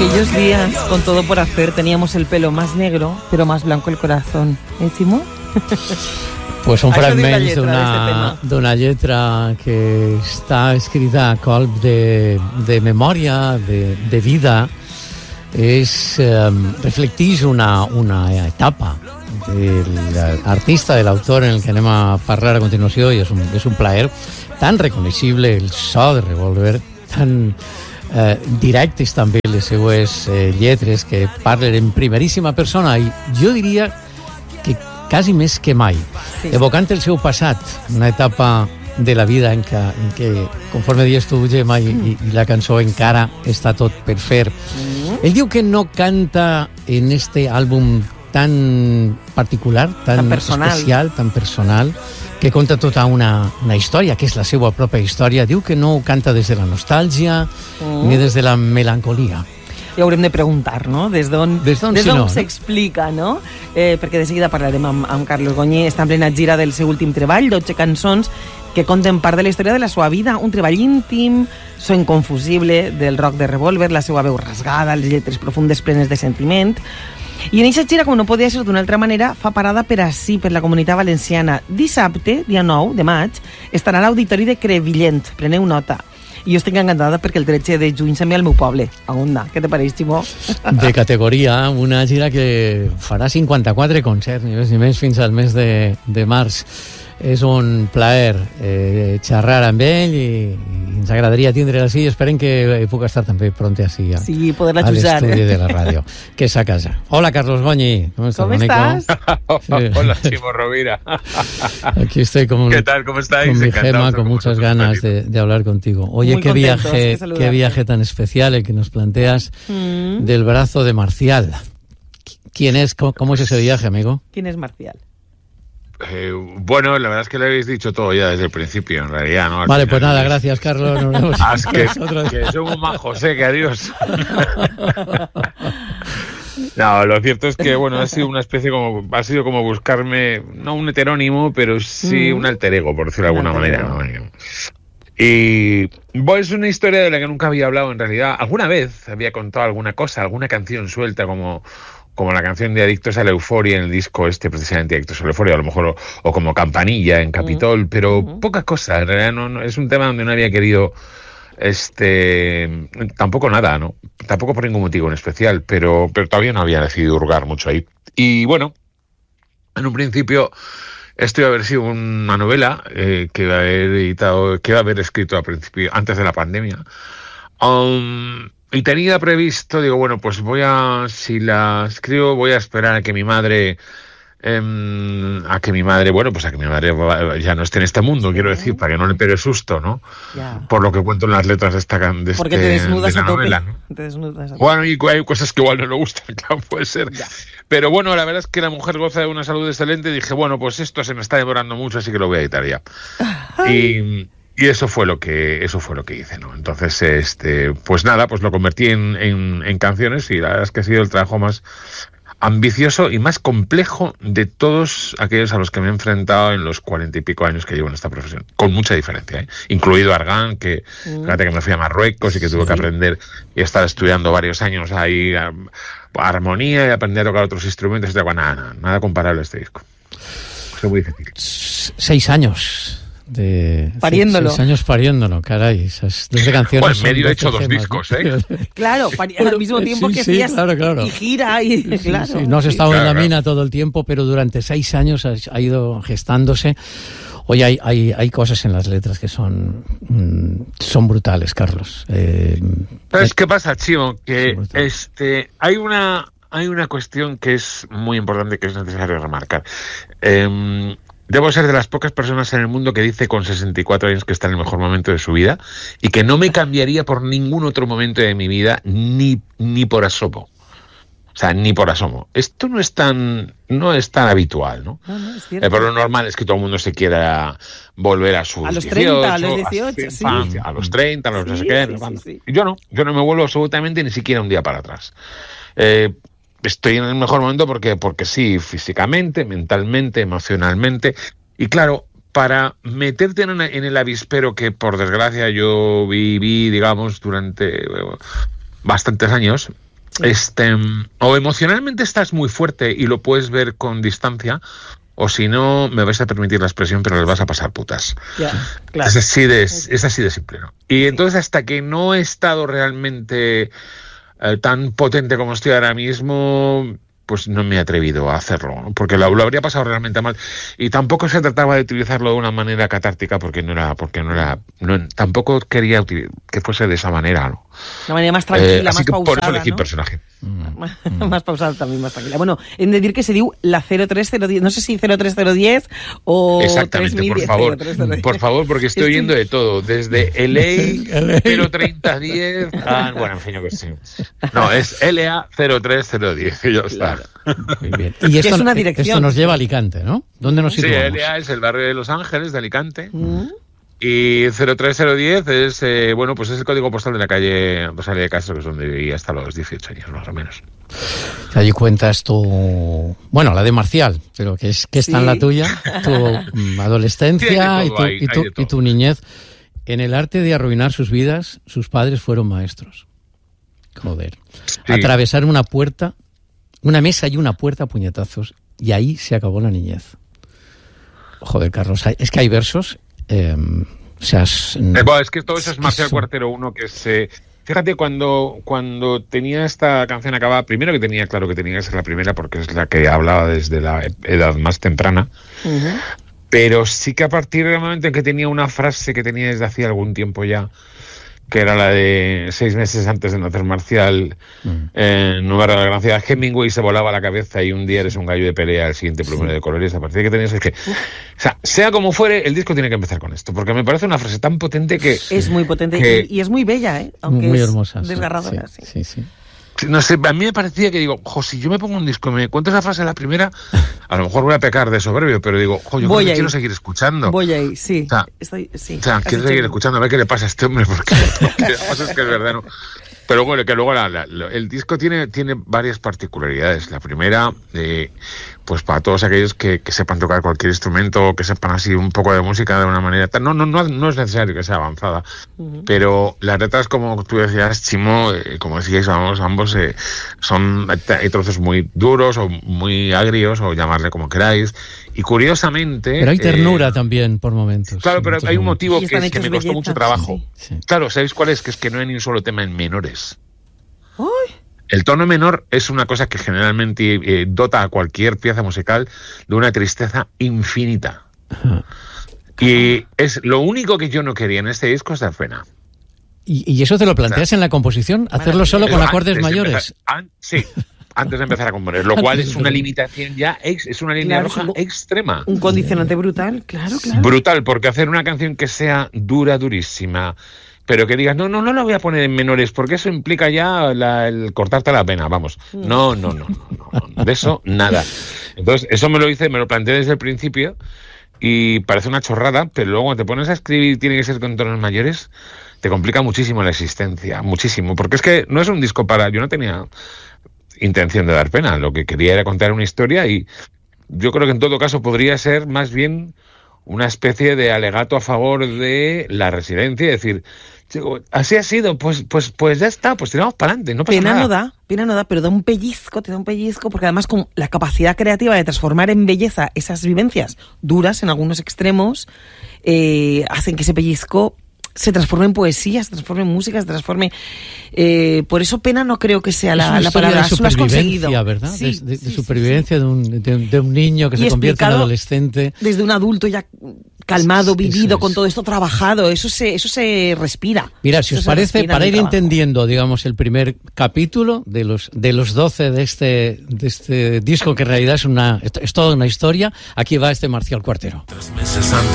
aquellos días, con todo por hacer, teníamos el pelo más negro, pero más blanco el corazón. Ximo? Pues són fragments d'una lletra que està escrita a colp de memòria, de vida. Reflecteix una etapa de l'artista, de l'autor en el que anem a parlar a continuació, i és un plaer tan reconeixible el so de Revolver, tan directes també les seues lletres que parlen en primeríssima persona, i jo diria que quasi més que mai, evocant el seu passat, una etapa de la vida en què conforme dius tu, Gemma, i la cançó encara està tot per fer. Ell diu que no canta en este àlbum tan particular, tan especial, tan personal, que conta tota una història, que és la seva pròpia història. Diu que no ho canta des de la nostàlgia ni des de la melancolia. I haurem de preguntar, no? Des d'on s'explica, no? Perquè de seguida parlarem amb Carlos Goñi. Està en plena gira del seu últim treball, 12 cançons que conten part de la història de la seva vida, un treball íntim, so inconfusible del rock de Revolver, la seva veu rasgada, les lletres profundes plenes de sentiment. I en aquesta gira, com no podia ser d'una altra manera, fa parada per ací, per la Comunitat Valenciana. Dissabte, dia 9 de maig, estarà a l'Auditori de Crevillent. Preneu nota. I jo estic encantada perquè el 13 de juny se'm ve al meu poble, a Onda. Què te pareix, Ximo? De categoria, una gira que farà 54 concerts, ni més ni menys, fins al mes de març. És un plaer xerrar amb ell i ens agradaria tindre-la així, i esperem que puc estar també pront així a l'estudi de la ràdio, que és a casa. Hola, Carlos Goñi. ¿Cómo estás? Hola, Ximo Rovira. Aquí estoy ¿Qué tal? ¿Cómo estáis? Con mi Gemma, con muchas ganas de hablar contigo. Oye, qué viaje tan especial el que nos planteas del brazo de Marcial. ¿Quién es? ¿Cómo es ese viaje, amigo? ¿Quién es Marcial? Bueno, la verdad es que le habéis dicho todo ya desde el principio, en realidad, ¿no? Vale, pues nada, gracias, Carlos. Nos vemos. Que somos majos, que adiós. No, lo cierto es que, bueno, ha sido como buscarme, no un heterónimo, pero sí un alter ego, por decirlo de alguna manera, ¿no? Y bueno, es una historia de la que nunca había hablado, en realidad. Alguna vez había contado alguna cosa, alguna canción suelta, como la canción de Adictos a la Euforia en el disco precisamente Adictos a la Euforia, a lo mejor, o como Campanilla en Capitol, pero poca cosa. En realidad no, es un tema donde no había querido tampoco nada, ¿no? Tampoco por ningún motivo en especial, pero todavía no había decidido hurgar mucho ahí. Y bueno, en un principio esto iba a haber sido una novela que iba a haber editado, que iba a haber escrito al principio, antes de la pandemia. Y tenía previsto, digo, bueno, pues si la escribo, voy a esperar a que mi madre, ya no esté en este mundo, quiero decir, para que no le pegue susto, ¿no? Yeah. Por lo que cuento en las letras de Porque te desnudas de la novela, ¿no? Te desnudas a tope. Bueno, y hay cosas que igual no le gustan, claro, puede ser. Yeah. Pero bueno, la verdad es que la mujer goza de una salud excelente, y dije, bueno, pues esto se me está demorando mucho, así que lo voy a editar ya. Y eso fue lo que hice, ¿no? Entonces, pues nada, pues lo convertí en canciones, y la verdad es que ha sido el trabajo más ambicioso y más complejo de todos aquellos a los que me he enfrentado en los 40 y pico años que llevo en esta profesión, con mucha diferencia, incluido Argan, que fíjate que me fui a Marruecos y que tuve que aprender y estar estudiando varios años ahí armonía y aprender a tocar otros instrumentos, nada comparable a este disco. Es muy difícil. 6 años pariéndolo. 6 años pariéndolo, caray. Esas 12 canciones. Pues medio he hecho 2 discos, ¿eh? Claro, al mismo tiempo que hacías claro. Y gira y claro. Sí. No has estado en la mina todo el tiempo, pero durante 6 años ha ido gestándose. Oye, hay cosas en las letras que son brutales, Carlos. ¿Sabes qué pasa, Chimo? Que hay una cuestión que es muy importante, que es necesario remarcar. Debo ser de las pocas personas en el mundo que dice con 64 años que está en el mejor momento de su vida, y que no me cambiaría por ningún otro momento de mi vida, ni por asomo. O sea, ni por asomo. Esto no es tan habitual, ¿no? No, es cierto. Pero lo normal es que todo el mundo se quiera volver a sus 18, 30, a los 18, sí. A los 30, a los no sé qué. Sí. Yo no me vuelvo absolutamente ni siquiera un día para atrás. Estoy en el mejor momento porque sí, físicamente, mentalmente, emocionalmente. Y claro, para meterte en el avispero que, por desgracia, yo viví, digamos, durante bastantes años, O emocionalmente estás muy fuerte y lo puedes ver con distancia, o si no, me vais a permitir la expresión, pero les vas a pasar putas. Claro. Es así de simple, ¿no? Y entonces, hasta que no he estado realmente tan potente como estoy ahora mismo, pues no me he atrevido a hacerlo, ¿no? Porque lo habría pasado realmente mal. Y tampoco se trataba de utilizarlo de una manera catártica, tampoco quería que fuese de esa manera, ¿no? Una manera más tranquila, así más que pausada, por eso elegí ¿no? personaje. Más pausada también, más tranquila. Bueno, hem de dir que se diu la 03010, no sé si 03010 o exactamente, 3010. Por favor, porque estoy oyendo de todo, desde LA 03010 bueno, en fin, yo que sé. No, es LA 03010, y ya está. Muy bien. Y esto, es una dirección. Esto nos lleva a Alicante, ¿no? ¿Dónde nos situamos? Sí, LA es el barrio de Los Ángeles, de Alicante. Y 03010 es, pues es el código postal de la calle Rosalía de Castro, que es donde viví hasta los 18 años, más o menos. Allí cuentas tu... Bueno, la de Marcial, pero que está en la tuya, tu adolescencia y tu niñez. En el arte de arruinar sus vidas, sus padres fueron maestros. Joder. Sí. Atravesar una mesa y una puerta a puñetazos, y ahí se acabó la niñez. Joder, Carlos, es que hay versos... es que todo eso es Marcial Cuartero 1, que se... Fíjate, cuando tenía esta canción acabada, primero que tenía claro que tenía que ser la primera, porque es la que hablaba desde la edad más temprana, pero sí que a partir del momento en que tenía una frase que tenía desde hacía algún tiempo ya, que era la de 6 meses antes de nacer Marcial, en Nueva de la Gran Ciudad, Hemingway se volaba la cabeza y un día eres un gallo de pelea, el siguiente plumero de colores. A partir de que tenías que... O sea, sea como fuere, el disco tiene que empezar con esto, porque me parece una frase tan potente que... Es muy potente y es muy bella, ¿eh? Aunque muy es hermosa, desgarradora. Sí. No sé, a mí me parecía que digo, si yo me pongo un disco y me cuento esa frase la primera, a lo mejor voy a pecar de soberbio, pero digo, yo creo que quiero seguir escuchando. Voy ahí, sí. O sea, quiero seguir escuchando, a ver qué le pasa a este hombre, porque además es que es verdad, ¿no? Pero bueno, que luego el disco tiene varias particularidades. La primera, pues para todos aquellos que sepan tocar cualquier instrumento, que sepan así un poco de música de una manera... No es necesario que sea avanzada, pero las letras, como tú decías, Chimo, como decíais, ambos hay trozos muy duros o muy agrios, o llamarle como queráis. Y curiosamente... Pero hay ternura también, por momentos. Claro, pero hay un motivo que me costó belletas, mucho trabajo. Sí. Claro, ¿sabéis cuál es? Que es que no hay ni un solo tema en menores. ¡Uy! El tono menor es una cosa que generalmente dota a cualquier pieza musical de una tristeza infinita. Y es lo único que yo no quería en este disco, es dar pena. ¿Y eso te lo planteas en la composición? ¿Hacerlo solo con acordes mayores? Sí. Antes de empezar a componer, lo cual es una limitación ya, es una línea roja extrema. Un condicionante brutal, claro. Brutal, porque hacer una canción que sea durísima, pero que digas, no la voy a poner en menores, porque eso implica ya el cortarte la pena, vamos. No, de eso nada. Entonces, eso me lo planteé desde el principio, y parece una chorrada, pero luego cuando te pones a escribir tiene que ser con tonos mayores, te complica muchísimo la existencia, muchísimo, porque es que no es un disco yo no tenía intención de dar pena, lo que quería era contar una historia, y yo creo que en todo caso podría ser más bien una especie de alegato a favor de la residencia, y decir, así ha sido, pues ya está, pues tiramos para adelante, no pasa nada. Pena no da, pero te da un pellizco, porque además con la capacidad creativa de transformar en belleza esas vivencias duras en algunos extremos, hacen que ese pellizco se transforme en poesía, se transforme en música, se transforme... por eso pena no creo que sea la palabra. Es una supervivencia, ¿verdad? Sí, de supervivencia de un niño que se convierte en adolescente. Desde un adulto ya calmado, vivido, con todo esto trabajado, eso se respira. Mira, si os parece, para ir entendiendo, digamos, el primer capítulo de los 12 de este disco, que en realidad es toda una historia, aquí va este Marcial Cuartero. 3 meses antes